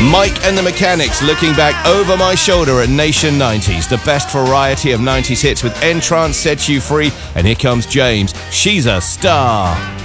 Mike and the Mechanics looking back over my shoulder at Nation 90s, the best variety of 90s hits with Entrance Sets You Free, and here comes James, She's a Star.